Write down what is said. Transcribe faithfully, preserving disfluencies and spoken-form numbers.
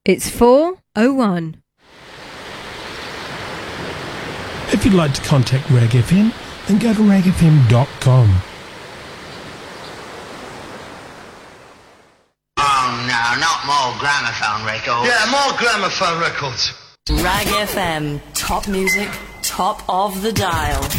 It's four oh one. If you'd like to contact Rag F M, then go to rag f m dot com. Oh no, not more gramophone records. Yeah, more gramophone records. Rag F M, top music, top of the dial.